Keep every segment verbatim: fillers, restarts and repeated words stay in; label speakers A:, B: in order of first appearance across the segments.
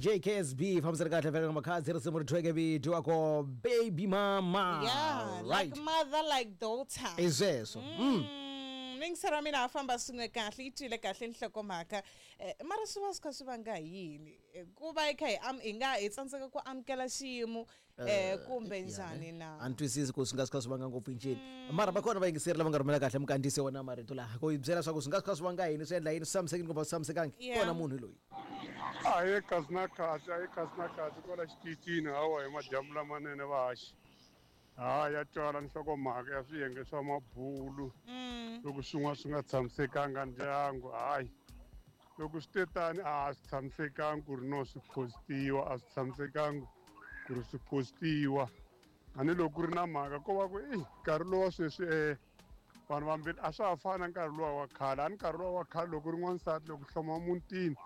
A: J K S B famsela kahle vele ngamakhazi resimo rithweke video wako baby mama.
B: Yeah,
A: right.
B: like mother like daughter.
A: Iseso. Mm.
B: Mingisera mina afamba singwe kahle ithile kahle inhlokomhaka mara swi ska swi vanga yini kuba ekhaya am inga etsanseka ku amkela xiyimo eh kumbe njani na
A: antwisisi ku singa ska swi vanga ngopfu incini mara bakhona vayingiseri lava nga rhumela kahle mukandisi wona marito laha ko yibyela swa ku singa ska swi vanga yini swi endla yini samsekini kumbe samsekangi kona munhu loyi
C: aye kasna kazi aye kasna kazi kola xitichini hawa hi madyambu lamanene vahaxi ha ya twala nhlokomhaka ya swiyenge swa mabulu loko swin'wana swi nga tshamisekanga ndyangu hayi loko swi te tani a swi tshamisekanga ku ri no swi postiwa a swi tshamisekanga ku ri swi postiwa a ni loko ku ri na mhaka ko va ku e nkarhi lowa sweswi um vanhu vambirhi a swa ha fani na nkarhi lowa wa khale a ni nkarhi lowa wa khale loko ri n'wansati loko hloma mutini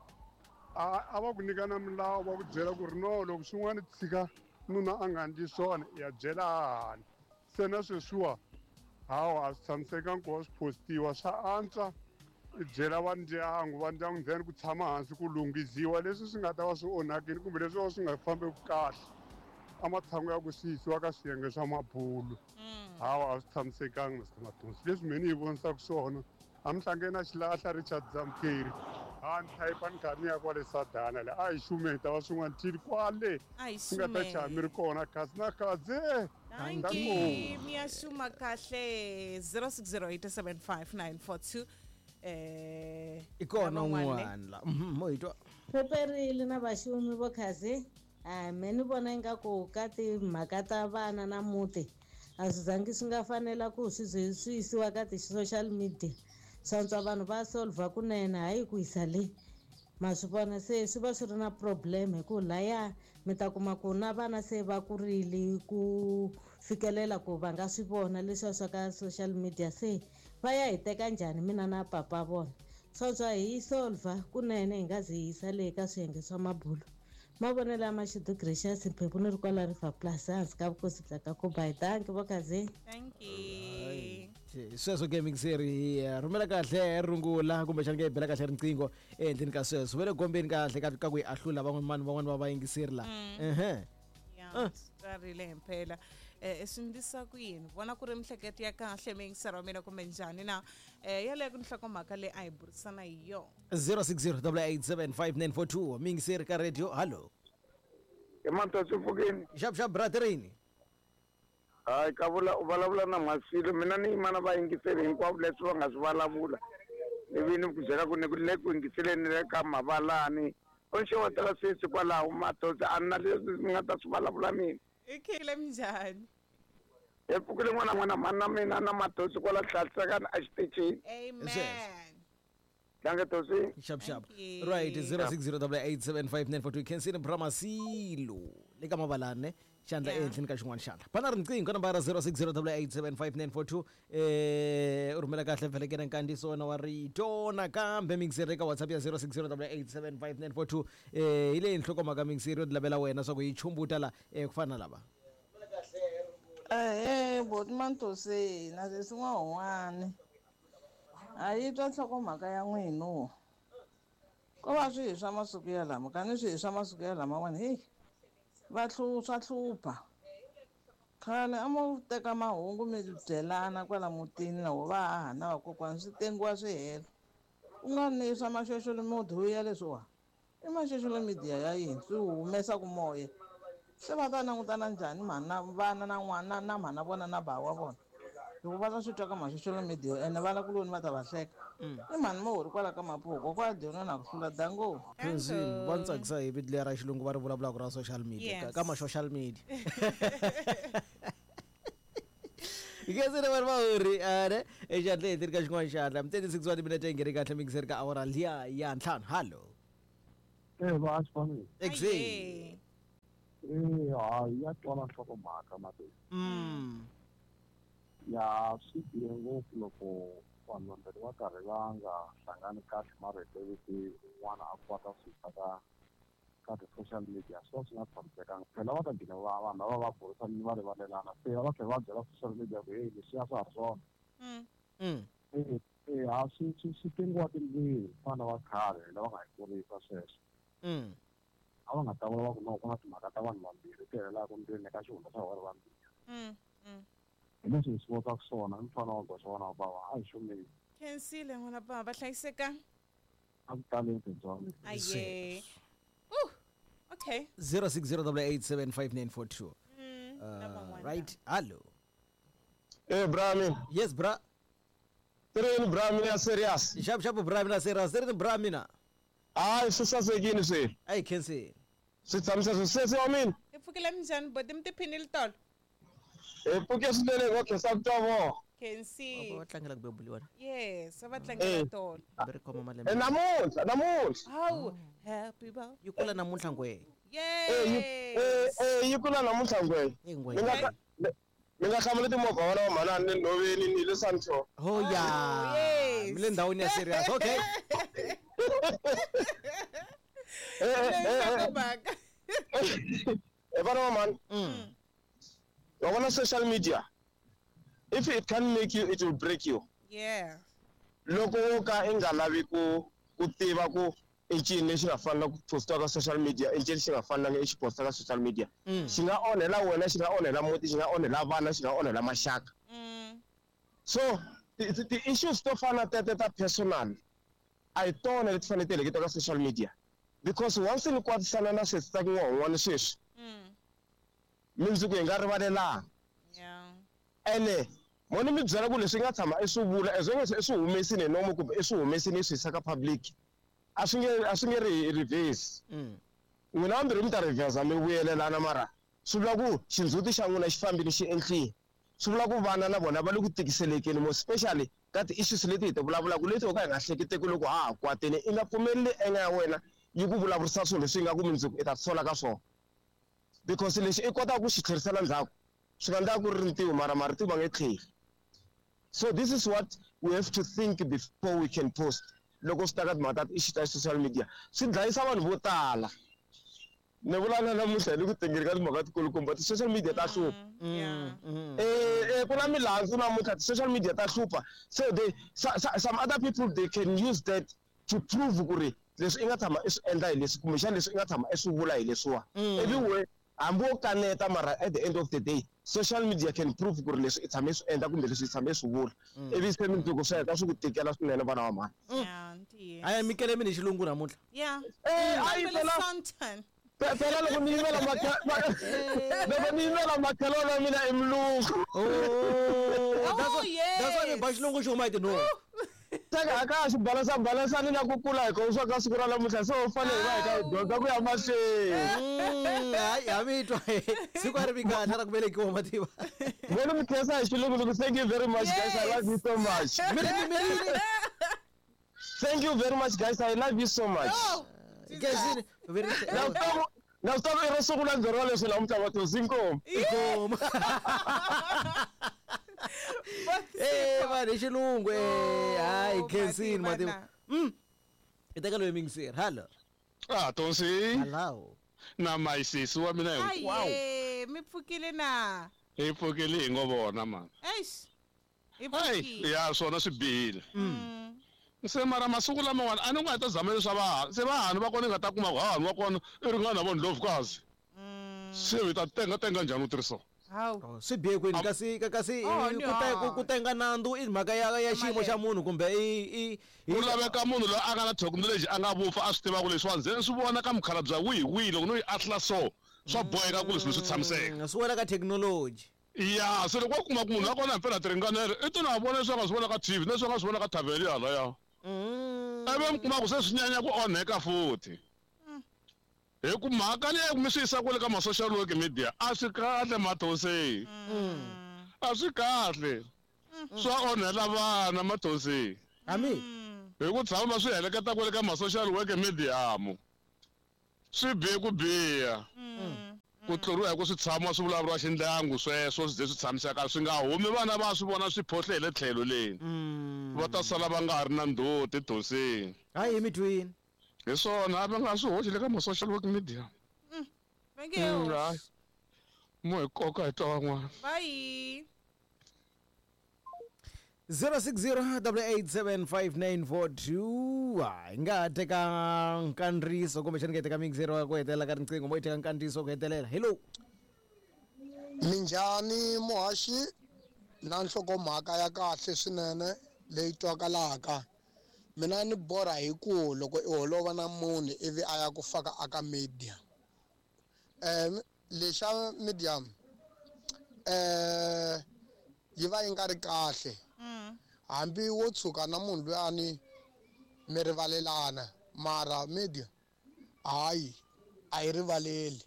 C: a va ku nyika na milawu va ku byela ku ri no loko swin'wana tshika nuna a nga ndli swona ya byela hahani se na sweswiwa hawa a swi tshamisekanga ku va swi postiwa swa antswa i byela va ndyangu va ndyangu then ku tshama hansi ku lunghisiwa leswi swi nga ta va swi onhakile kumbe leswi va swi nga fambeki kahle amatshango ya ku swi yisiwa ka swiyenge swa mabulu hawa a swi tshamisekanga mister Matonsi leswi mina hi vonisaka swona a mi hlangene na xilahla Richard Zamkeri a ni thayipha ni kha ni ya kwale Sadana le a hi xumeta va swin'wana thili kwale ku nga ta chaha mi ri kona kasi na kaze
B: thank you mi ya xuma kahle zero six zero eight seven five nine four two eh
A: ikona un'wana la mo hitwa
D: peperile na vaxumi vo khazi a me ni vona ingaku ka timhaka ta vana na muti a swi zangi swi nga fanela ku swi swi yisiwa ka ti-social media swantswa vanhu va solva kunene hayi ku yisa le ma swi vona se swi va swi ri na problem hi ku laya mi ta kuma ku na vana se va kurile ku fikelela ku va nga swi vona leswiya swa ka social media se va ya hi teka njhani mina na papa vona swantswa hi solva kunene hi nga zi yisa le ka swiyenge swa mabulu mavonelo ya Mashudu Gracious Mphephu ni ri kwala River Plus hansi ka vukosi bya ka Kubai thank you vakazi
B: thank you
A: sweswo gaming series rhumela kahle rungula kumbe xana ke bela kahle riqingho endleni ka sweswo vele gombeni kahle ka ka ku ahlula van'wana van'wana va vayingiseri la ehe
B: ya starile impela eh esindisa ku yini vona ku ri mihleketo ya kahle mingisera mina kumbe njhani na eh yale ku nhlokomhaka le a hi burisana hi yo
A: zero six zero eight eight seven five nine four two mingiseri ka radio hallo
E: emanto sifukeni
A: shap shap braterini
E: hayi ka vula u vulavula na Masilo mina ni mana va yingiseri hinkwavo leswi va nga swi vulavula ivi ni ku byela ku ni ku le ku yingiseleni le ka mavalani o xewetela sweswi kwalaho Matosi a na leswi swi nga ta swi vulavula mina
B: ikhile njhani
E: epfukile n'wana n'wana mana mina na Matosi kwala hlasakana a xitichini
B: amen
E: thank you
A: shap shap right zero six zero eight eight seven five nine four two can see the Bramasilo le ka mavalane xandla endleni ka xin'wana xandla bana riqingho nambara zero six zero eight eight seven five nine four two eh urhumela kahle velekena nkandiso na wa rito nakambe mingiseri ka WhatsApp ya zero six zero eight eight seven five nine four two eh ile inhlokomhaka mingiseri yo dilabela wena swa ku yi chumbuta la eh kufana lava
F: eh bot Mantose na leswin'wa un'wana a yi twa nhlokomhaka ya n'wina ko va swi hi swa masiku ya lama kani swi hi swa masiku ya lama n'wana hey va hlu swa hlupha khale a mo teka mahungu mi byelana kwala mutini na wo va hahana vakokwani swi tengiwa swi hela ku nga ni swa maxoxolo modho ya leswiwa i maxoxolo media ya yini swi humesa ku moya se va ta langutana njhani mana vana na n'wana na mhana vona na bava vona loko va ta swi twa ka maxoxolo media ene va la kuloni va ta va hleka i mhani mo hori kwala ka mapuko kwa dyona na ku hlula dango
A: ndzini va tsakisa hi vito ra xilungu va ri vulavulaka ra social media ka ma social media ikesere vanhu va hori are exandla hetiri ka xin'wana xandla thirty-six wa timinete yi ngeri kahle mingiseri ka awara liya ya ntlhanu hallo
C: eh va asifani
A: exactly
C: eh hayi ya twala nhlokomhaka Matosi
A: mm
C: ya swi bihe ngopfu loko vanhu vambirhi va karhi va nga hlangani kahle marito leti n'wana a kota swi ka ka ti-social media swo swi nga tshamisekanga phela va ta gina va vanhu lava va burisana va rivalelana se va tlhela va byela social media ku hey leswiya swa ha ri swona
A: mm
C: eh a swi swi tengiwa timbilu fana va khale lava nga hi kurisa sweswo
A: mm
G: a va nga ta va ku na ku na timhaka ta vanhu vambirhi ti helaka ndzeni ka xihundla xa vona vambirhi
B: Mm. Mm.
G: hi leswi hi swi votaka swona mfana wa goxa vona bava a hi xumile
B: Khensile n'wana bava va hlayiseka.
G: a ku taleni tindzwalo
B: Aye. Uh. Okay.
A: zero six zero double eight seven five nine four two.
B: Mm.
A: Uh, right. Hello.
H: Eh Brahmin,
A: Yes, bra.
H: tireni Brahmin ya serious.
A: Shap shap bra mina sera sera bra mina.
H: Hayi swi sasekile swi.
A: Ay Kensi.
H: Swi tshamisa swi sese wa mina.
B: E pfukile njhani bodi mi tiphinile tolo?
H: Eh puke swinene ngo khensa vutovo.
B: Kensi.
A: Va tlangela ku bebuli wena.
B: Yes, va tlangela tolo.
A: Bere khoma malembe.
H: Eh namuntlha, namuntlha.
B: Hawu, happy birthday.
A: Yi kula namuntlha ngwe.
H: Eh yi- eh
B: Yes.
H: eh yi kula namuntlha ngwe.
A: Eh ngwe.
H: Mi nga ka mi nga hlamula timovha wa wena wa manani ni nhoveni ni le Sancho.
A: Oh ya.
B: yes.
A: Mile ndawoni ya serious. Okay.
H: Eh eh eh.
B: Let's back.
H: Eh bana wa mani.
A: Mm.
H: Wa vona social media. If it can make you it will break you.
B: Yeah.
H: Loko wo ka i nga lavi ku ku tiva ku i ncini lexi nga fanela ku postiwa ka social media i ncini xi nga fanelanga i xi posta ka social media xi nga onhela wena xi nga onhela muti xi nga onhela vana xi nga onhela maxaka
B: Mm.
H: so ti- ti- ti-issues to fana tete ta personal a hi tona leti fanele ti heleketa ka social media because once ni kwatisana na sweswi ta kun'wana sweswi
B: Mm.
H: mindzuku hi nga rivalelanga
B: Yeah.
H: ene mo ni mi byela ku leswi nga tshama i swi vula as long as i swi humesini hi nomu kumbe i swi humesini i swi yisa ka public a swi nge a swi nge ri reverse
A: Mm.
H: n'wina vambirhi mi ta reversa mi vuyelelana mara swi vula ku xindzhuti xa n'wina xi fambile xi endlini swi vula ku vana na vona va le ku tikiselekeni mo especially ka ti-issues leti hi ti vulavulaka leti ho ka hi nga hleketeki loko ha ha kwatini i nga pfumeleli enga ya wena yi ku vulavurisa swilo leswi yi nga ku mindzuku i ta sola ka swona because lexi i kotaka ku xi tlherisela ndzhaku swi nga ndlaka ku ri rintiwo mara maritiwo ma nge tlheli so this is what we have to think before we can post loko swi ta ka timhaka ta issue ta social media swi dlayisa vanhu vo tala ni vulana namuntlha hi le ku tengeni ka timhaka tikulukumba ti-social media ta hlupha
B: Yeah.
H: eh ku na milandzu namuntlha ti-social media ta hlupha so they so, so, some other people they can use that to prove ku ri leswi i nga tshama i swi endla hi leswi kumbexana leswi i nga tshama i swi vula hi leswiwa everywhere hambi wo kaneta mara at the end of the day social media can prove ku ri leswi i tshame i swi endla kumbe leswi i tshame i swi vula ivi se mindzuku swi heta swi ku tikela swinene vana va mani
B: Yeah. Yes.
A: Aya mikele mini xilungu namuntlha.
B: Yeah.
H: Eh,
B: Mm.
H: ayi
B: Ambele
H: phela-
B: Santan.
H: Pe- phela loko ni yimela makhe- ma- loko ni yimela makhelwana ya mina i mulungu
A: Oh, that's
B: Oh,
A: what that's why
B: yes.
A: ba xilungu xo might know.
H: saka a ka ha xi balansa balansani na ku kula hi ko swa ka siku ra namuntlha se u fanele hi va hi ka hi dyondza ku ya mahlweni
A: Mm, hayi ha mi twa siku a ri vikahla ra ku velekiwa mativa.
H: veni mi khensa hi xilungu loko thank you very much guys I love you so much
A: Miri miri.
H: thank you very much guys I love you so much
A: Gezini. Veri.
H: na swi tiva ku- na swi tiva ku i ro sungula ndzori wa leswi namuntlha va tosi inkomu
A: Kom. Eh, va ni xilungu eh. Hayi
B: Oh,
A: Kensini
B: Mativa
A: mativa. Mm. Iteka loyi mingisir. Hello.
C: Ah, Tonsi,
A: Hello.
C: na maisisi wa mina hinkwawo
B: Aye, mi pfukile na.
C: hi pfukile hi ngo vona mani.
B: Eish. Hi
C: Hayi,
B: pfukile.
C: ya swona swi bihile.
B: Mm.
C: Se mara masiku lamawani a ni nga ta zama leswa vahanu se vahanu va kona ni nga ta kuma vahanu wa kona i ringana na vona ndlovukazi
B: Mm.
C: se hi ta tenga tenga njhani u tirhisa
B: Hawu.
A: Oh, swi bihe kwini kasi ka- kasi
B: Oh,
A: eh, ku
B: no.
A: te- ku- ku tenga nandzu i mhaka ya ya xiyimo xa munhu kumbe i i
C: ku laveka munhu loyi a nga na thekinoloji a nga vufa a swi tivaka leswiwa ndzeni swi vona ka mukhalabye wihi wihi loko no yi ahla so swa boheka ku leswi leswi tshamiseka
A: Mm, swi wela ka thekinoloji.
C: ya se loko wa kuma ku munhu a kona himpela ti ringanele i to na vona leswi a nga swi vona ka T V na leswi a nga swi vona ka thavheni halaya
A: Mm.
C: ivi mi kuma ku se swi nyanya ku onheka futhi hi ku mhaka leyi mi swi yisa kwale ka ma-social work media a swi kahle matoseni a swi kahle swa onhela vana matoseni
A: Ami.
C: hi ku tshama swi heleketa kwale ka ma-social work medium swi bihe ku biha ku tluriwa hi ku swi tshama swi vulavuriwa xindyangu sweswo swi ze swi tshamiseka swi nga humi vana va swi vona swi phohle hi le tlhelo leni
A: Mm.
C: va ta sala va nga ha ri na ndzhuti toseni
A: Hayi hi mi twini.
C: hi swona a va nga swi hoxi le ka ma-social work media
B: Thank you.
C: hayi mo hi koka hi twa van'wana
B: Bye.
A: zero six zero eight seven five nine four two hayi nga teka nkandziyiso kumbe xani nga teka mixero ya ku hetelela ka riqingho mo yi teka nkandziyiso ku hetelela. Hello,
I: minjhani muhaxi na nhlokomhaka ya kahle swinene leyi twakalaka. Mina ni borha hi ku loko i holova na munhu ivi a ya ku faka aka media um lexa media eh yi va yi nga ri kahle hambi wo tshuka na munhu luyani mi rivalelana mara media hayi a yi rivaleli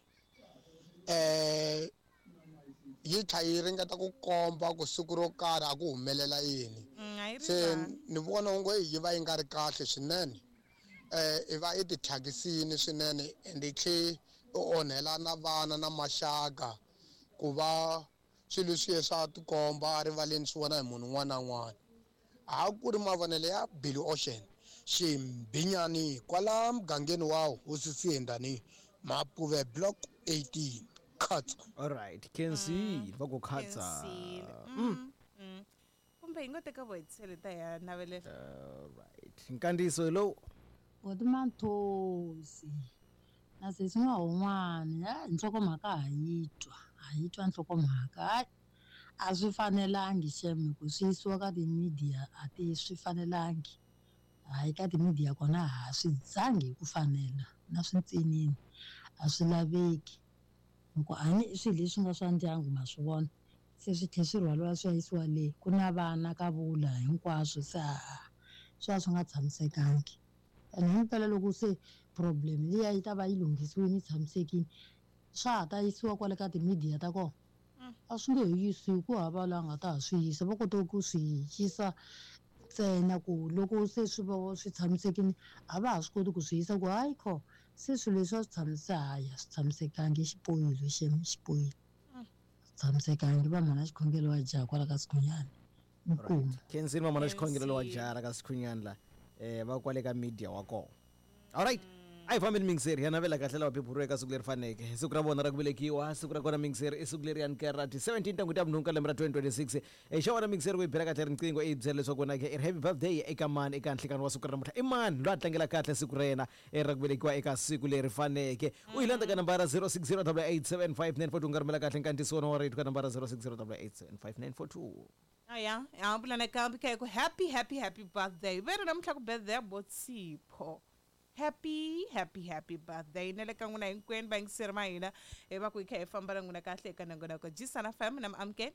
I: eh yi tlha yi ringeta ku komba ku siku ro karhi a ku humelela yini se ni vona onge yi va yi nga ri kahle swinene eh i va i ti thyakisini swinene ende yi tlhe i onhela na vana na maxaka ku va swilo swiye swa tikomba rivaleni swi vona hi munhu un'wana na un'wana. A ku ri mavonelo ya Billy Ocean ximbinyani kwala mugangeni wa Hosi Endani Mapuve block eighteen Khatsa.
A: all right, Kensi va ku Khatsa.
B: Mm. Mm. Kumbe hi ngo teka voitsele ta ya navelela.
A: All right, nkandziyiso lowu.
J: Odimanthosi na sesi nga un'wana ya nhlokomhaka ha yi twa ha yi twa nhlokomhaka hayi a swi fanelangi sheme ku swi yisiwa ka timedia a ti swi fanelangi hayi ka timedia kona ha swi zangi hi ku fanela na swi ntsinini a swi laveki loko a ni swilo leswi nga swa ndyangu ma swi vona se swi tlhe swi rhwaliwa swi ya yisiwa le ku na vana ka vula hinkwaswo se swa swi nga tshamisekangi. And himpela loko se problem liya yi ta va yi lunghisiwile yi tshamisekile swa ha ta yisiwa kwale ka timedia ta kona a swi nge he yisiwi ku hava la nga ta ha swi yisa va kota ku swi yisa ntsena ku loko se swi va swi tshamisekile a va ha swi koti ku swi yisa ku hayi kho se swilo leswi a swi tshamise haya swi tshamisekangi xipoyilo xemi xipoyilo swi tshamisekangi va mhana xikhongelo wa jaha kwala ka sikhunyana inkomu.
A: Kensi va mhana xikhongelo wa jaha ka sikhunyana la eh va kwale ka media wa kona. All right, a hi fambeni mingiseri ya navela kahle lawa phepuru eka siku leri faneke siku ra vona ra ku velekiwa siku ra kona mingiseri i siku leri yankerati seventeen ta n'hweti ya munhu ka lembe ra twenty twenty-six e xa wona mingiseri ku yi bela kahle riqingho i byela leswaku wena ke happy birthday eka mani eka nhlekani wa siku ra namuntlha i mani loyi a tlangela kahle siku ra yena ra ku velekiwa eka siku leri faneke u hi landza ka nambara zero six zero eight seven five nine four two u nga rimela kahle nkandziyiso wa redio ka nambara zero six zero eight seven five nine four two.
B: Aya, ya bulana kambi kai ku happy happy happy birthday. Vero namuntlha ku birthday ya Botsipho. Happy happy happy birthday. Nele ka n'wina hinkwenu va yingiseri ma hina e va ku hi kha hi famba na n'wina kahle eka nangona ko Jisana F M na amke.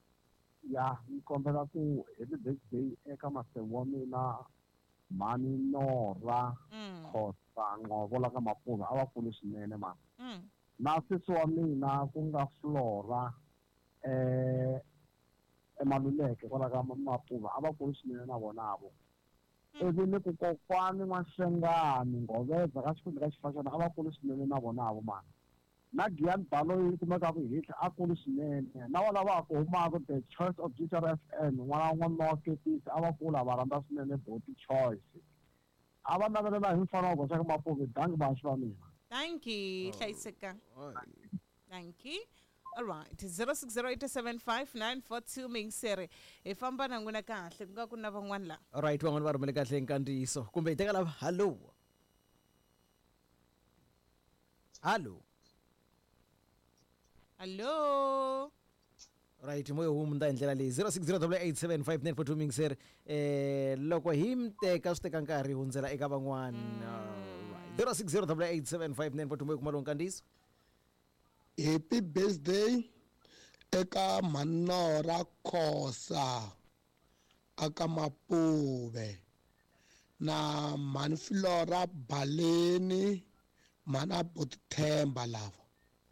G: Ya ni kombela ku happy birthday eka masemu wa mina mani Nora Khosa Ngovola ka Mapuve a va kule swinene mani na sesi wa mina ku nga Flora eh emaluleke kwala ka Mapuve a va kule swinene na vonavo ivi ni ku kokwani N'waxengani Ngoveza ka xifundza ka Xifashana a va kule swinene na vonavo mani na Giyani Balo yi kumekaka hitla a kule swinene na wala va ku humaka the Choice of Future F M n'wana n'wana wa Ketisi a va kula va rhandza swinene Boti Choice a va navelela hi mfana wa Goxa ka Mapuve dangi va swi va mina.
B: Thank you hlayiseka. Thank you. All right, zero six zero eight seven five nine four two mingiseri hi famba na n'wina kahle ku nga ku na van'wana la.
A: All right, van'wana va rhumele kahle nkandziyiso kumbe hi teka lava. Hallo, hallo,
B: hallo.
A: right, moyo wu munda hi ndlela leyi zero six zero eight seven five nine four two mingiseri eh loko hi mteka swi teka nkarhi hundzela eka van'wana. zero six zero eight seven five nine four two moyo kuma lowu nkandziyiso.
I: Happy birthday eka Manora Khosa aka Mapuve na Manflora Baleni mana Bothemba lava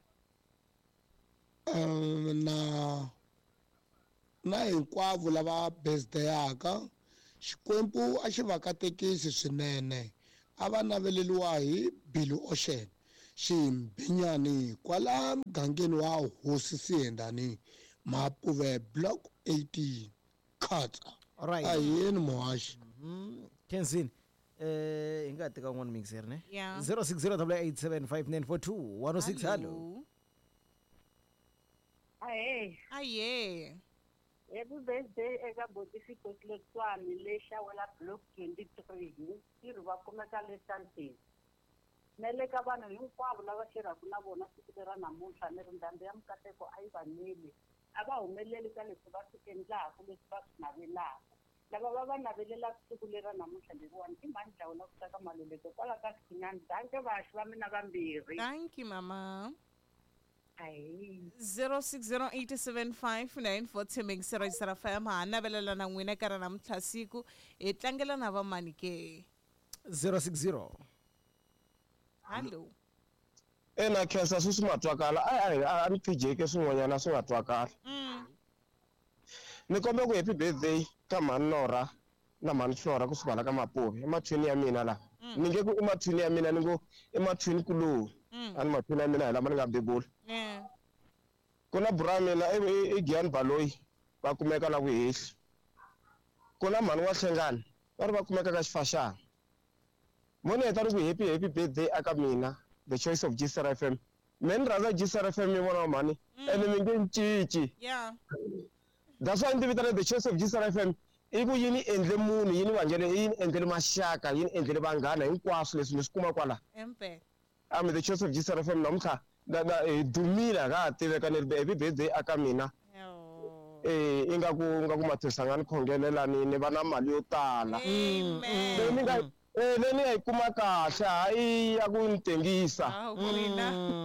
I: um, na na hinkwavo lava birthday yaka Xikwembu a xi va katekisi swinene a va naveleliwa hi Billy Ocean ximbinyani kwala mugangeni wa Hosi Endani Mapuve block eighteen Khatsa.
A: All right,
I: a yini muhaxi
A: Kensini eh hi nga teka n'wana mingiseri ne
B: Yeah.
A: zero six zero eight seven five nine four two one oh six. Hallo,
B: Hello.
K: Aye.
B: Aye.
K: Happy birthday eka Botifiko Slotswani le xawela block twenty-three hi ri va kumeka le Sandton. Nele ka vanhu hinkwavo lava xirhaku na vona siku lera namuntlha ni ri ndhambi ya mikateko a yi va neli a va humeleli ka leswi va swi endlaku leswi va swi navelaka lava va va navelelaka siku lera namuntlha leriwani i mani Dlawula ku teka maluleke kwala ka Xinyani danke vaxi va mina vambirhi.
B: Thank you mama.
K: Ai
B: zero six zero eight seven five nine four Tshembeng se registra F M ha navelela na n'wina eka ra namuntlha siku hi tlangela na va mani ke
A: zero six zero.
B: Hello.
H: ena khensa swi swi nga twakala ai ai a ni phijeke swin'wanyana swi nga twakala ni kombe ku happy birthday ka mani Nora na mani Flora ku swi vala ka Mapuve emathweni ya mina la ni nge ku emathweni ya mina ni ngo emathweni kulowu a ni mathweni ya mina hi lama ni nga bebula ku na bura mina i Giyan Baloyi va kumeka la vuhehli ku na mani wa Hlengani va ri va kumeka ka Xifashana mone heta ri ku happy happy birthday aka mina the choice of G C R F M men rather G C R F M mi vona mani ene mi nge ncinci
B: yeah
H: that's why ndi vitana the choice of G C R F M i ku yini endle munhu yini vangele yini endle maxaka yini endle vanghana hinkwaswo leswi ni swi kuma kwala
B: empe
H: I'm the choice of G C R F M namuntlha na na dumila ka tiveka ni happy birthday aka mina eh ingaku ngaku mathisangani khongelelani ni va na mali yo tala
B: amen
H: ni nga eh leni yi kuma kahle hayi ya ku ntengisa
B: ah mina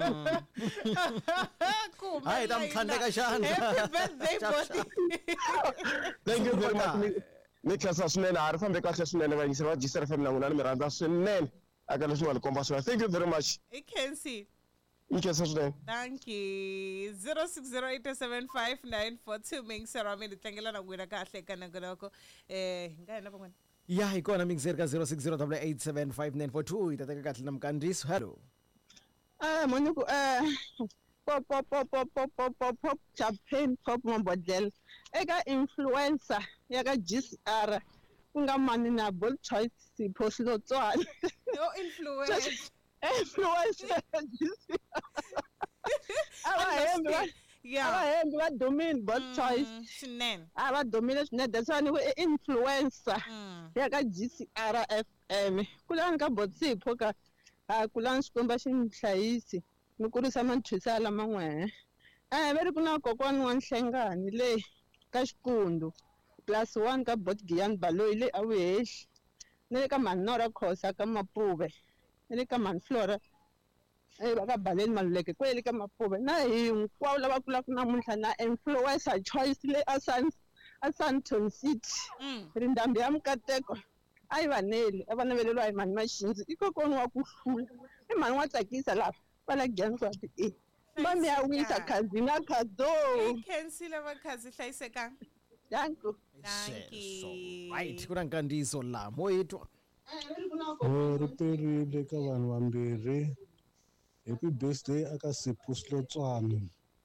A: hayi ta mthandeka xandla
B: happy birthday Boti.
H: thank you very much ni khensa swinene a ri fambe kahle swinene vayingisi va G C R F M na n'wina ni mi rhandza swinene aka leswi nga ni komba swona thank you very much
B: I can see.
H: ni khensa swinene
B: Thank you. zero six zero eight seven five nine four Tshembeng se ra mina tlangela na n'wina kahle ka nangonoko eh nga hina van'wana
A: ya hi kona mixer ka zero six zero eight seven five nine four two hi tateka kahle na mkandiso hello
F: Eh monyuku eh pop pop pop pop pop pop pop pop champagne pop mabodlela eka influencer ya ka G C R ku nga mani na Bold Choice Sipho Slotswana
B: yo influence
F: influencer G C R aba hembi va
B: yeah
F: aba hembi va domini Bold Choice
B: swinene
F: a va domini swinene that's why ni ku i influencer ya ka G C R F M kulani ka Bold Sipho ka a kulani xikomba xi ni hlayisi ni kurisa manthwisa lama n'wehe eh ve ri ku na kokwani wa Nhlengani le ka Xikundu plus one ka Bot Giyan Baloyi le a vuhehli ni le ka mani Nora Khosa ka Mapuve ni le ka mani Flora eh va ka Baleni Maluleke kwele ka Mapuve na hinkwavo lava kulaka namuntlha na influencer choice le a San a Sandton City ri ndhambi ya mikateko a yi va neli a va naveleriwa hi mani Maxindzi i kokoni wa ku hlula i mani wa tsakisa lava va la Giyanswati e va mi ya wisa khazina khazo
B: khensile vakhazi hlayisekanga
F: thank you
B: thank you
A: right ku na nkandiso la mo yitwa
L: ri perile ka vanhu vambirhi happy birthday aka Sipho Slotswana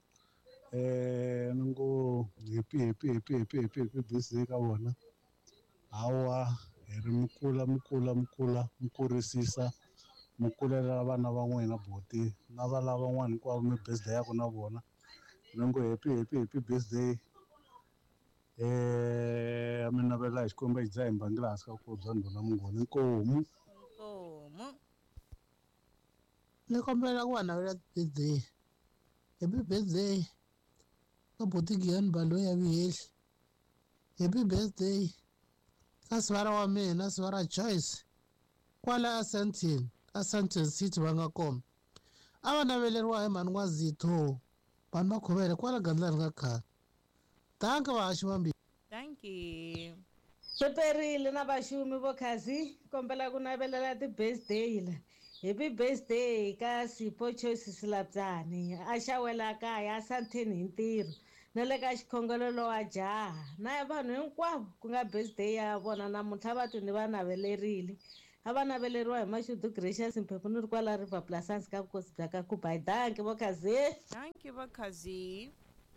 L: eh ni ngo happy happy happy happy happy happy birthday ka vona hawa hi ri mikula mikula mikula mi kurisisa mi kulela vana va n'wina Boti na va lava van'wana hinkwavo mi birthday ya ku na vona ni ngo happy happy happy birthday eh a mi navela hi xikomba xi dzaha hi mbangela hansi ka ku bya ndhuna mungoni nkomu
B: nkomu
M: ni kombela ku va navela birthday happy birthday ka Boti Giyan Baloyi ya vuhehli happy birthday ka sivara wa mina sivara Joyce kwala a Sandton a Sandton City va nga kona a va naveleriwa hi mani N'wazitho vanhu va khuvele kwala gandlani ka khale tanka vahaxi vambirhi
B: thank you
D: swi perile na vaxumi vo khazi kombela ku navelela ti-birthday la happy birthday ka Sipho Choice Silapyani a xawela kaya a Sandton hi ntirho na le ka xikhongololo wa jaha na vanhu hinkwavo ku nga birthday ya vona namuntlha va twi ni va navelerile a va naveleriwa hi Mashudu Gracious Mphephu ni ri kwala River Plus hansi ka vukosi bya ka Kubayidanki vo khazi
B: thank you vakhazi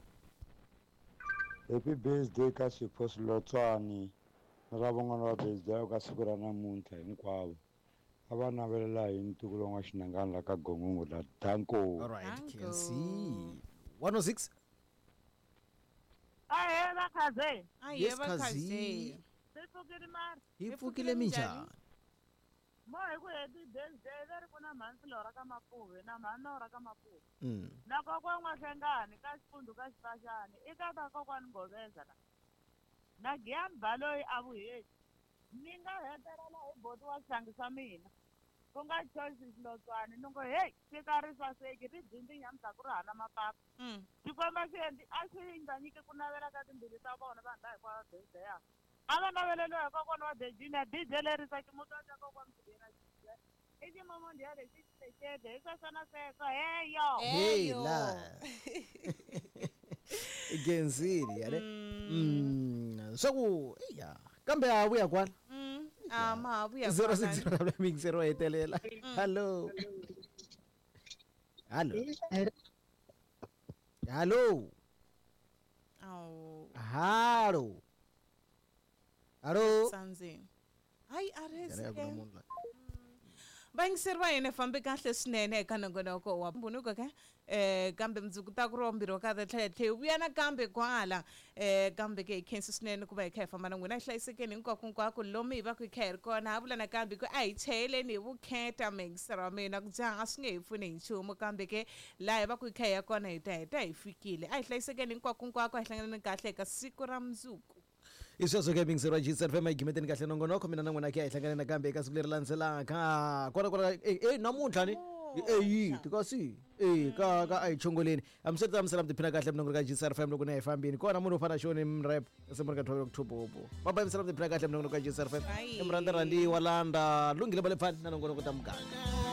N: happy birthday ka Sipho Slotswana ra van'wana va birthday ka siku ra namuntlha hinkwavo a va navelela hi ntukulo wa xinangani la ka Gongongo la danko
A: all right can see one oh six
O: Ahe bakhaze.
B: Aye bakhaze.
O: Sifukile mara.
A: Hifukile minjani?
O: Moyo kuheti birthday leri kuna mhansi lora ka mapuve na manora ka mapuve.
A: Mm.
O: Na kokwan'wa Hlengani ka xifundu ka Xifashani eka ta kokwani Goveza la. Na Giyani Baloyi a vuheti. Ni nga hetelela hi boti wa xihlangi xa mina. Ku nga Choice Xilotswana ni ngo hey xikarisa seki ri dindi nyamisa ku ri hana mapapa. Xikwembu xi endli a xi nga nyiki ku navela ka timbilu ta vona vanhu va hikwavo birthday ya. A va naveleliwe hi kokwana wa Virginia D J lerisa ximuka xa kokwana Mugera Jizza. I ximomondiya lexi xi tekede hi sweswana sweswo heyo.
A: Hey la. Genzini yale. Mm. So ku iya. Kambe a vuya kwala.
B: Mm. Ah ma vuya.
A: zero six zero double eight zero hetelela. Hello. Hello. Hello.
B: Oh.
A: Hello. Hello.
B: Sanzi. Hayi arese. Bangiseri va yena fambe kahle swinene eka nongonoko wa mbunuko ka eh kambe mdzuku ta ku rombirho ka tlhetlhe vuya na kambe kwala eh kambe ke khensi swinene ku va hi kha hi famba na n'wina hlayisekeni hinkwako hinkwako lomu hi va ku hi kha hi ri kona ha vula nakambe ku a hi chayeleni hi vukheta mingiseri wa mina ku jaha swi nge hi pfuni hi nchumu kambe ke laha hi va ku hi kha hi ya kona hi ta hi ta hi fikile a hi hlayisekeni hinkwako hinkwako a hi hlanganeni kahle eka siku ra mundzuku.
A: Iswo ke mingiseri wa Jizza F M igimeteni kahle nongonoko mina na n'wina ke a hi hlangane nakambe eka siku leri landzelaka kona kona eh namuntlha ni eh tikasi eh ka ka ai chongoleni amsete amsalam tiphina kahle mnongoro ka Jizza F M loko na hi fambini kona munhu ufana shoni mrap semurika twelve October baba amsalam tiphina kahle mnongoro ka Jizza F M emranda randi walanda lungile bale phani na nongonoko ta muganga.